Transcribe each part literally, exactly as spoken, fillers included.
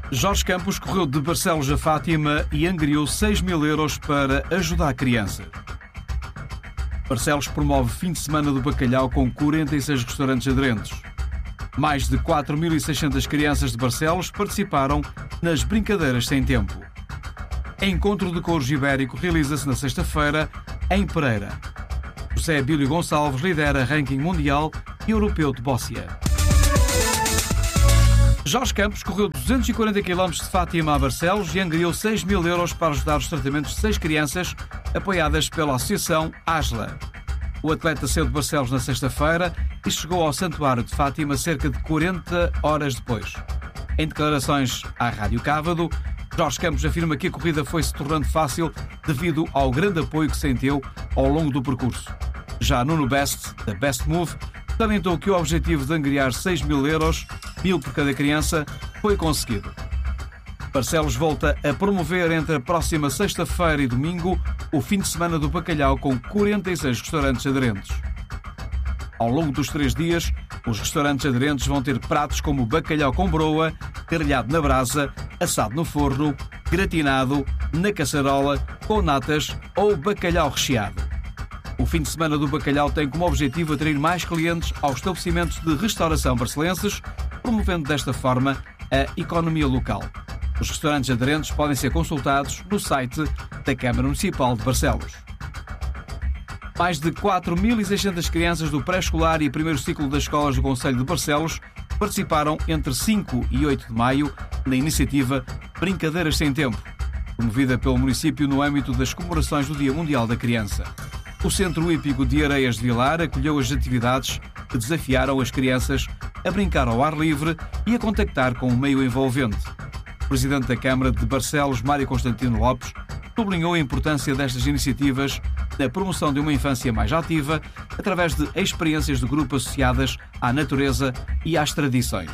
Jorge Campos correu de Barcelos a Fátima e angariou seis mil euros para ajudar crianças. Barcelos promove fim de semana do bacalhau com quarenta e seis restaurantes aderentes. Mais de quatro mil e seiscentas crianças de Barcelos participaram nas Brincadeiras Sem Tempo. Encontro de Couros Ibérico realiza-se na sexta-feira em Pereira. José Bílio Gonçalves lidera ranking mundial e europeu de bóssia. Jorge Campos correu duzentos e quarenta quilómetros de Fátima a Barcelos e angariou seis mil euros para ajudar os tratamentos de seis crianças apoiadas pela Associação ASLA. O atleta saiu de Barcelos na sexta-feira e chegou ao Santuário de Fátima cerca de quarenta horas depois. Em declarações à Rádio Cávado, Jorge Campos afirma que a corrida foi-se tornando fácil devido ao grande apoio que sentiu ao longo do percurso. Já Nuno Best, da Best Move, salientou que o objetivo de angariar seis mil euros, mil por cada criança, foi conseguido. Barcelos volta a promover entre a próxima sexta-feira e domingo o fim de semana do bacalhau com quarenta e seis restaurantes aderentes. Ao longo dos três dias, os restaurantes aderentes vão ter pratos como bacalhau com broa, grelhado na brasa, assado no forno, gratinado, na caçarola, com natas ou bacalhau recheado. O fim de semana do bacalhau tem como objetivo atrair mais clientes aos estabelecimentos de restauração barcelenses, promovendo desta forma a economia local. Os restaurantes aderentes podem ser consultados no site da Câmara Municipal de Barcelos. Mais de quatro mil e seiscentas crianças do pré-escolar e primeiro ciclo das escolas do Concelho de Barcelos participaram entre cinco e oito de maio na iniciativa Brincadeiras Sem Tempo, promovida pelo município no âmbito das comemorações do Dia Mundial da Criança. O Centro Hípico de Areias de Vilar acolheu as atividades que desafiaram as crianças a brincar ao ar livre e a contactar com o meio envolvente. O Presidente da Câmara de Barcelos, Mário Constantino Lopes, sublinhou a importância destas iniciativas na promoção de uma infância mais ativa através de experiências de grupo associadas à natureza e às tradições.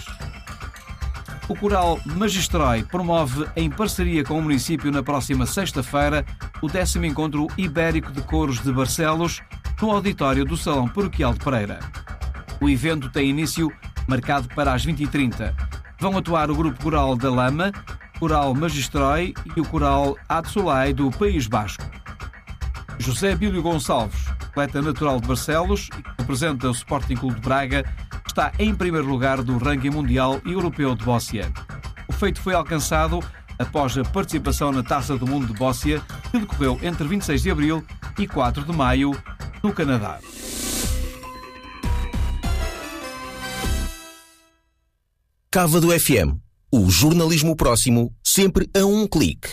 O Coral Magistrói promove, em parceria com o município, na próxima sexta-feira, o décimo Encontro Ibérico de Coros de Barcelos, no auditório do Salão Paroquial de Pereira. O evento tem início marcado para as vinte e trinta. Vão atuar o Grupo Coral da Lama, o Coral Magistrói e o Coral Atsolai do País Basco. José Bílio Gonçalves, atleta natural de Barcelos e que representa o Sporting Clube de Braga, está em primeiro lugar do ranking mundial e europeu de bóssia. O feito foi alcançado após a participação na Taça do Mundo de Bóssia, que decorreu entre vinte e seis de abril e quatro de maio, no Canadá. Cávado F M. O jornalismo próximo, sempre a um clique.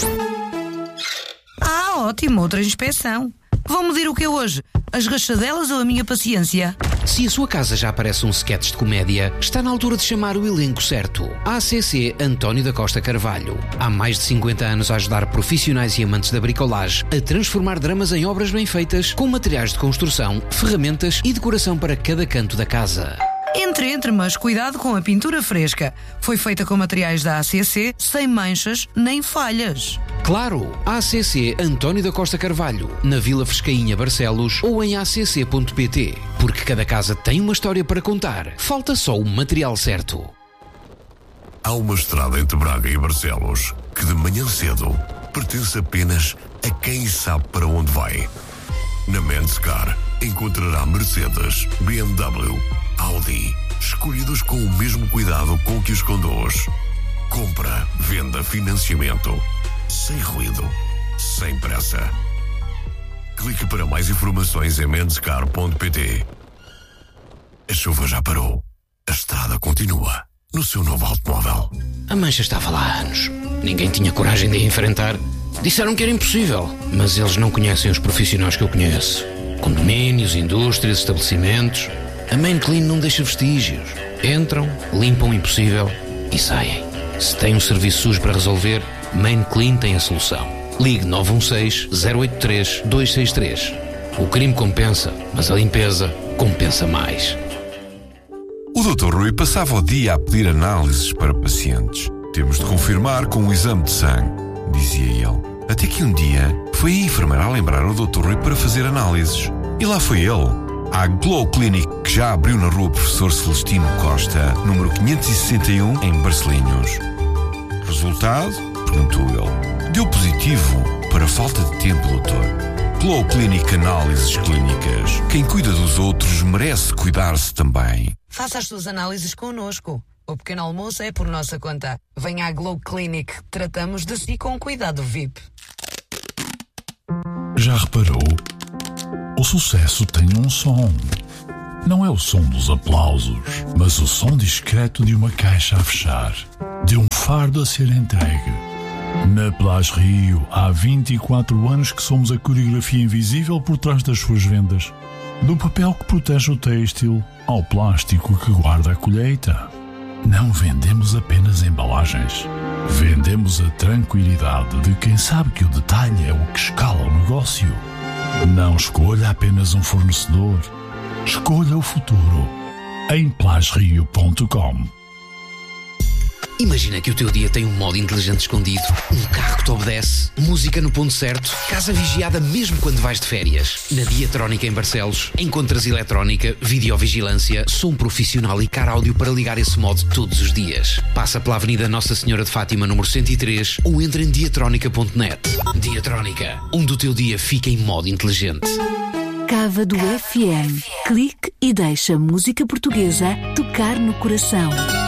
Ah, ótimo, outra inspeção. Vão medir o que é hoje? As rachadelas ou a minha paciência? Se a sua casa já parece um sketch de comédia, está na altura de chamar o elenco certo. A C C António da Costa Carvalho. Há mais de cinquenta anos a ajudar profissionais e amantes da bricolagem a transformar dramas em obras bem feitas, com materiais de construção, ferramentas e decoração para cada canto da casa. Entre, entre, mas cuidado com a pintura fresca. Foi feita com materiais da A C C, sem manchas nem falhas. Claro, A C C António da Costa Carvalho, na Vila Frescainha, Barcelos, ou em a c c ponto p t. Porque cada casa tem uma história para contar. Falta só o material certo. Há uma estrada entre Braga e Barcelos que de manhã cedo pertence apenas a quem sabe para onde vai. Na Menscar encontrará Mercedes, B M W, Audi, escolhidos com o mesmo cuidado com que os conduz. Compra, venda, financiamento, sem ruído, sem pressa. Clique para mais informações em menscar ponto p t. A chuva já parou. A estrada continua no seu novo automóvel. A mancha estava lá há anos. Ninguém tinha coragem de a enfrentar. Disseram que era impossível, mas eles não conhecem os profissionais que eu conheço. Condomínios, indústrias, estabelecimentos. A Main Clean não deixa vestígios. Entram, limpam o impossível e saem. Se tem um serviço sujo para resolver, Main Clean tem a solução. Ligue nove um seis, zero oito três, dois seis três. O crime compensa, mas a limpeza compensa mais. O doutor Rui passava o dia a pedir análises para pacientes. Temos de confirmar com um exame de sangue, dizia ele. Até que um dia foi a enfermeira a lembrar o doutor Rui para fazer análises. E lá foi ele. A Glow Clinic, que já abriu na rua Professor Celestino Costa, número quinhentos e sessenta e um, em Barcelinhos. resultado? Perguntou ele. Deu positivo para falta de tempo, doutor. Glow Clinic Análises Clínicas. Quem cuida dos outros merece cuidar-se também. Faça as suas análises connosco. O pequeno almoço é por nossa conta. Venha à Glow Clinic. Tratamos de si com cuidado V I P. Já reparou? O sucesso tem um som. Não é o som dos aplausos, mas o som discreto de uma caixa a fechar, de um fardo a ser entregue. Na Plage Rio, há vinte e quatro anos que somos a coreografia invisível por trás das suas vendas. Do papel que protege o têxtil ao plástico que guarda a colheita. Não vendemos apenas embalagens. Vendemos a tranquilidade de quem sabe que o detalhe é o que escala o negócio. Não escolha apenas um fornecedor. Escolha o futuro em plage rio ponto com. Imagina que o teu dia tem um modo inteligente escondido, um carro que te obedece, música no ponto certo, casa vigiada mesmo quando vais de férias. Na Diatrónica em Barcelos, encontras eletrónica, videovigilância, som profissional e car áudio para ligar esse modo todos os dias. Passa pela Avenida Nossa Senhora de Fátima, número cento e três, ou entra em diatrónica ponto net. Diatrónica, onde o teu dia fica em modo inteligente. Cávado F M. Clique e deixa música portuguesa tocar no coração.